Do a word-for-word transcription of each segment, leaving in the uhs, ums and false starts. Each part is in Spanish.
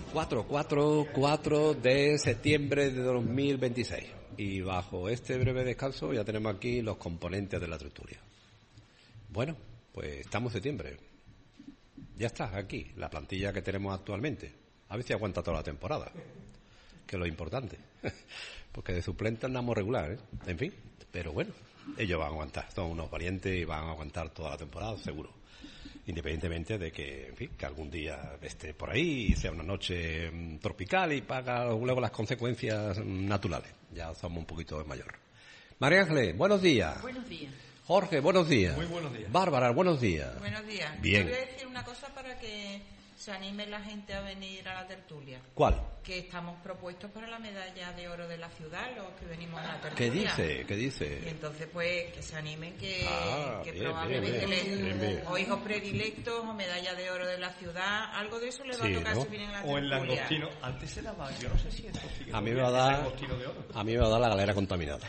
cuatro, cuatro, cuatro de septiembre de dos mil veintiséis. Y bajo este breve descanso ya tenemos aquí los componentes de la tertulia. Bueno, pues estamos en septiembre. Ya está aquí, la plantilla que tenemos actualmente. A ver si aguanta toda la temporada, que es lo importante. Porque de suplente andamos regular, ¿eh? En fin, pero bueno, ellos van a aguantar. Son unos valientes y van a aguantar toda la temporada, seguro. Independientemente de que, en fin, que algún día esté por ahí y sea una noche mmm, tropical y paga luego las consecuencias naturales. Ya somos un poquito mayor. María Ángeles, buenos días. Buenos días. Jorge, buenos días. Muy buenos días. Bárbara, buenos días. Buenos días. Bien. Yo voy a decir una cosa para que se anime la gente a venir a la tertulia. ¿Cuál? Que estamos propuestos para la medalla de oro de la ciudad, los que venimos a la tertulia. ¿Qué dice? ¿Qué dice? Y entonces, pues, que se animen, que, Ah, que bien, probablemente bien, bien, les, bien, bien. o hijos predilectos o medalla de oro de la ciudad, algo de eso les va Sí, a tocar ¿no? si vienen a la O el tertulia. langostino. Antes se daba, yo no sé si esto sigue. A mí me todavía, va a el dar, langostino de oro. a mí me va a dar la galera contaminada.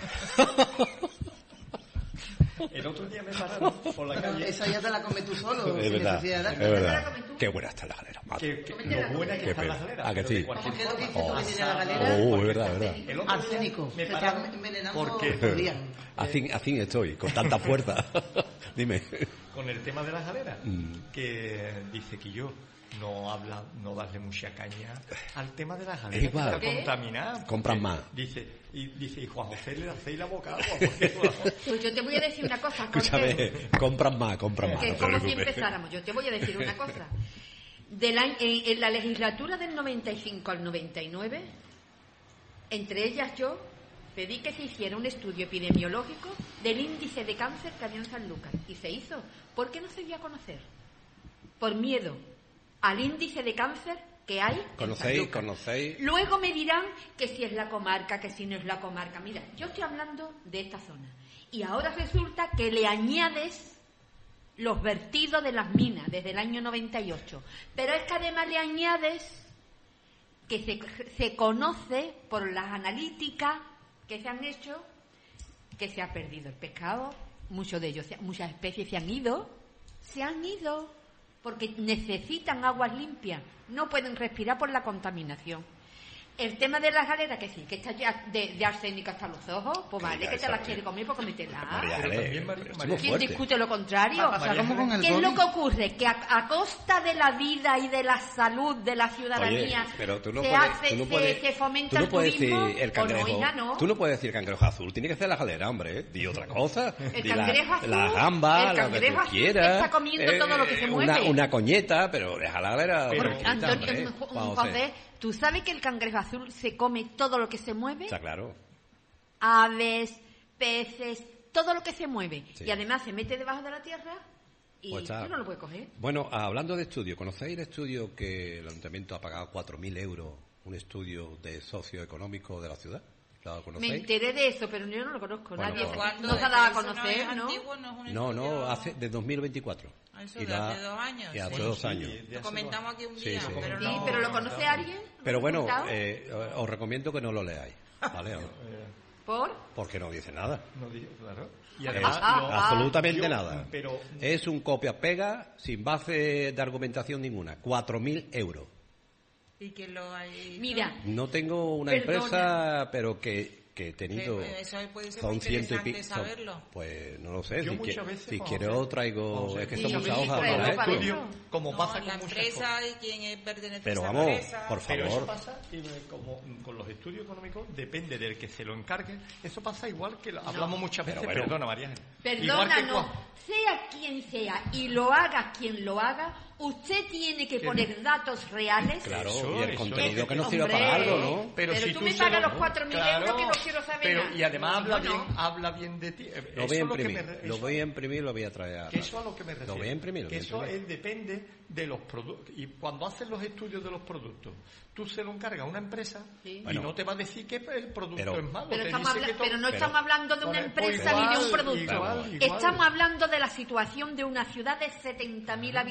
El otro día me pararon por la calle. Esa ya te la comes tú solo. Es sin verdad, necesidad es de- verdad. Qué buena está la galera, madre. Que, que, lo buena que Qué están pena. las galeras. Ah, que pero sí. de cualquier ¿Cómo que lo que forma. dices tú que tiene la Asado, galera? Oh, porque es verdad, es verdad. el otro día Arsénico. me Se pararon está envenenando porque por día. Así, así estoy, con tanta fuerza. Dime. con el tema de las galeras, Mm. que dice que yo no habla, no darle mucha caña al tema de las Es galeras, igual. que está contaminada. Compran porque más. Dice, y dice, y Juan José le hacéis la boca agua, porque Pues yo te voy a decir una cosa, Escúchame, Cortés, compran más, compran más. que No es te como si preocupes. empezáramos. Yo te voy a decir una cosa. Del año- en, en la legislatura del noventa y cinco al noventa y nueve, entre ellas yo pedí que se hiciera un estudio epidemiológico del índice de cáncer que había en Sanlúcar. Y se hizo. ¿Por qué no se dio a conocer? Por miedo al índice de cáncer que hay en ¿Conocéis? Sanlúcar. ¿Conocéis? Luego me dirán que si es la comarca, que si no es la comarca. Mira, yo estoy hablando de esta zona. Y ahora resulta que le añades los vertidos de las minas desde el año noventa y ocho. Pero es que además le añades que se, se conoce por las analíticas que se han hecho que se ha perdido el pescado. Muchos de ellos, muchas especies se han ido. Se han ido porque necesitan aguas limpias. No pueden respirar por la contaminación. El tema de las galeras, que sí, que está ya de, de arsénico hasta los ojos, pues vale, Venga, que te esa las es. quiere comer, pues cómetela. María Pero Ángeles, también, María- pero María- somos ¿Quién fuertes. discute lo contrario? Va a pasar como con el ¿Qué es lo COVID. que ocurre? Que a, a costa de la vida y de la salud de la ciudadanía Oye, pero tú no se, puedes, hace, tú no se- puedes, se fomenta tú no el puedes turismo. decir el o cangrejo. no, hija, no. Tú no puedes decir cangrejo azul, tiene que ser la galera, hombre, ¿eh? Di otra cosa. El Di la- cangrejo azul, la gamba, el lo que cangrejo tú azul quieras. está comiendo todo lo que se una, mueve. Una coñeta, pero deja la galera. Pero- tranquilita, Antonio, hombre, Ju- Juan José, ¿tú sabes que el cangrejo azul se come todo lo que se mueve? Está claro. Aves, peces, todo lo que se mueve. Sí. Y además se mete debajo de la tierra y Pues está. tú no lo puedes coger. Bueno, hablando de estudio, ¿conocéis el estudio que el ayuntamiento ha pagado cuatro mil euros? Un estudio de socioeconómico de la ciudad. ¿Lo Me conocéis? enteré de eso, pero yo no lo conozco. Bueno, Nadie pues- ¿Cuándo? no se ha dado a Eso no conocer, es ¿no? antiguo, no es un No, estudio- no, hace de dos mil veinticuatro. Ah, eso Y de hace dos años, Y hace sí. dos Sí, años. de hace Lo dos comentamos aquí un Sí, día, sí. pero Sí, no... pero ¿lo conoce alguien? Pero bueno, ¿Contado? eh, os recomiendo que no lo leáis, ¿vale? Eh, ¿Por? Porque no dice nada. no digo, claro. Y Es además, ah, lo- ah, absolutamente yo- nada. Pero Es un copia-pega sin base de argumentación ninguna. Cuatro mil euros. Y que lo hay... Mira, No tengo una Perdona. empresa, pero que, que he tenido... Que, eh, eso puede ser son muy ciento y interesante pico. saberlo. Pues no lo sé. Yo si muchas quie- veces, si Juan quiero José, traigo... Juan José, Es que sí, son sí, muchas sí, hojas traerlo para para esto. dentro. como No, pasa la con muchas empresa cosas. y quién es pertenece Pero a esa vamos, empresa. por Pero eso favor. pasa, y, eh, como con los estudios económicos, depende del que se lo encargue. Eso pasa igual que lo- hablamos muchas Pero veces, bueno. perdona María Ángeles. Igual perdona, que no. cuando- Sea quien sea y lo haga quien lo haga, usted tiene que Que poner datos reales. Claro, Eso, y el eso, contenido es que nos Hombre, sirva para algo, ¿no? Pero si tú me se pagas lo- los cuatro mil euros que no quiero saber pero, nada. Y además habla No, no. bien, habla bien de ti. Eh, Lo eso voy a es lo que imprimir, me re- lo eso- voy a imprimir y lo voy a traer a... Que eso a lo que me refiero. Lo voy a imprimir, lo Que voy a eso imprimir. es- depende de los productos. Y cuando haces los estudios de los productos, tú se lo encargas a una empresa Sí. y Bueno. no te va a decir que el producto Pero- es malo. Pero, te estamos dice habla- que todo- pero no pero- estamos hablando de una Pues empresa igual, ni de un producto. igual, igual. Estamos hablando de la situación de una ciudad de setenta mil habitantes.